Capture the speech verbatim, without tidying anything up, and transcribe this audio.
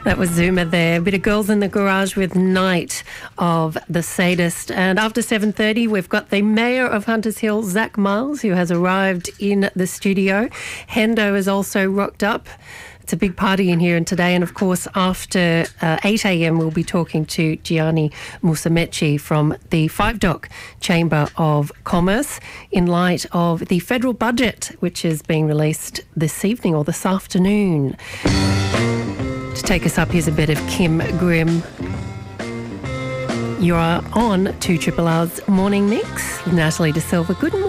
That was Zuma there. A bit of Girls in the Garage with Night of the Sadist. And after seven thirty, we've got the Mayor of Hunters Hill, Zach Miles, who has arrived in the studio. Hendo has also rocked up. It's a big party in here and today. And, of course, after uh, eight a.m, we'll be talking to Gianni Musumeci from the Five Dock Chamber of Commerce in light of the federal budget, which is being released this evening or this afternoon. To take us up, here's a bit of Kim Grimm. You are on two Triple R's Morning Mix with Natalie De Silva. Good morning.